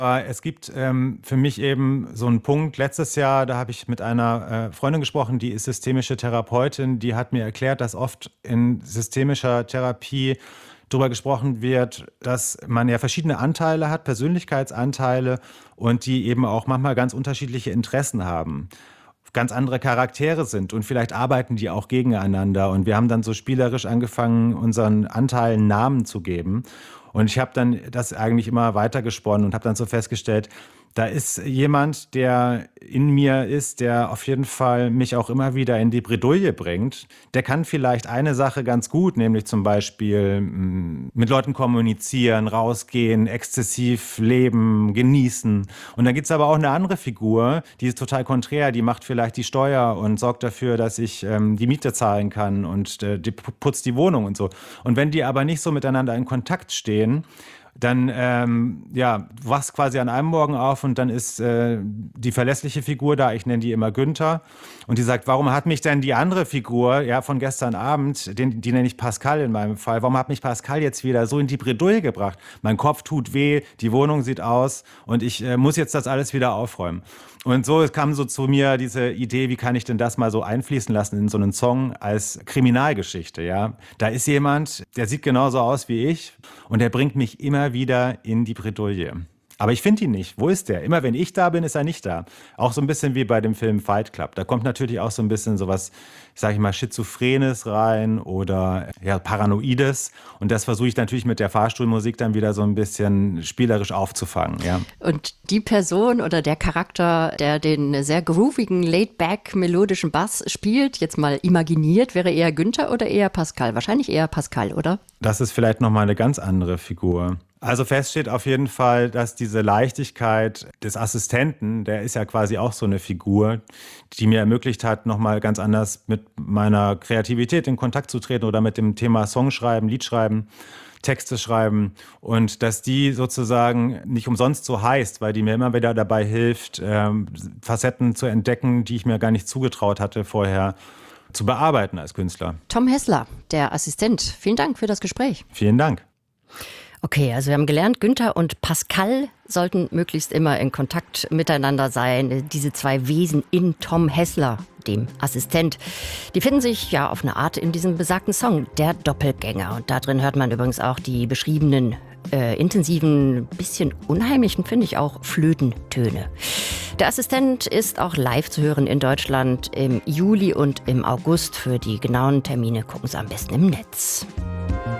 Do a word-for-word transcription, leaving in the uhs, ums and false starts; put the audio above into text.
Aber es gibt ähm, für mich eben so einen Punkt. Letztes Jahr, da habe ich mit einer äh, Freundin gesprochen, die ist systemische Therapeutin. Die hat mir erklärt, dass oft in systemischer Therapie darüber gesprochen wird, dass man ja verschiedene Anteile hat, Persönlichkeitsanteile, und die eben auch manchmal ganz unterschiedliche Interessen haben, ganz andere Charaktere sind, und vielleicht arbeiten die auch gegeneinander. Und wir haben dann so spielerisch angefangen, unseren Anteilen Namen zu geben. Und ich habe dann das eigentlich immer weitergesponnen und habe dann so festgestellt, da ist jemand, der in mir ist, der auf jeden Fall mich auch immer wieder in die Bredouille bringt. Der kann vielleicht eine Sache ganz gut, nämlich zum Beispiel mh, mit Leuten kommunizieren, rausgehen, exzessiv leben, genießen. Und dann gibt es aber auch eine andere Figur, die ist total konträr, die macht vielleicht die Steuer und sorgt dafür, dass ich ähm, die Miete zahlen kann und äh, die putzt die Wohnung und so. Und wenn die aber nicht so miteinander in Kontakt stehen, dann, ähm, ja, du wachst quasi an einem Morgen auf und dann ist äh, die verlässliche Figur da, ich nenne die immer Günther, und die sagt, warum hat mich denn die andere Figur, ja, von gestern Abend, den, die nenne ich Pascal in meinem Fall, warum hat mich Pascal jetzt wieder so in die Bredouille gebracht? Mein Kopf tut weh, die Wohnung sieht aus und ich äh, muss jetzt das alles wieder aufräumen. Und so kam so zu mir diese Idee, wie kann ich denn das mal so einfließen lassen in so einen Song als Kriminalgeschichte, ja? Da ist jemand, der sieht genauso aus wie ich und der bringt mich immer wieder in die Bredouille. Aber ich finde ihn nicht. Wo ist der? Immer wenn ich da bin, ist er nicht da. Auch so ein bisschen wie bei dem Film Fight Club. Da kommt natürlich auch so ein bisschen sowas, sag ich mal, Schizophrenes rein oder ja, Paranoides. Und das versuche ich natürlich mit der Fahrstuhlmusik dann wieder so ein bisschen spielerisch aufzufangen. Ja. Und die Person oder der Charakter, der den sehr groovigen, laid-back, melodischen Bass spielt, jetzt mal imaginiert, wäre eher Günther oder eher Pascal? Wahrscheinlich eher Pascal, oder? Das ist vielleicht nochmal eine ganz andere Figur. Also fest steht auf jeden Fall, dass diese Leichtigkeit des Assistenten, der ist ja quasi auch so eine Figur, die mir ermöglicht hat, nochmal ganz anders mit meiner Kreativität in Kontakt zu treten oder mit dem Thema Songschreiben, Liedschreiben, Texte schreiben, und dass die sozusagen nicht umsonst so heißt, weil die mir immer wieder dabei hilft, ähm, Facetten zu entdecken, die ich mir gar nicht zugetraut hatte vorher zu bearbeiten als Künstler. Tom Hessler, der Assistent. Vielen Dank für das Gespräch. Vielen Dank. Okay, also wir haben gelernt, Günther und Pascal sollten möglichst immer in Kontakt miteinander sein. Diese zwei Wesen in Tom Hessler, dem Assistent. Die finden sich ja auf eine Art in diesem besagten Song, Der Doppelgänger. Und da drin hört man übrigens auch die beschriebenen, äh, intensiven, bisschen unheimlichen, finde ich auch, Flötentöne. Der Assistent ist auch live zu hören in Deutschland im Juli und im August. Für die genauen Termine gucken Sie am besten im Netz.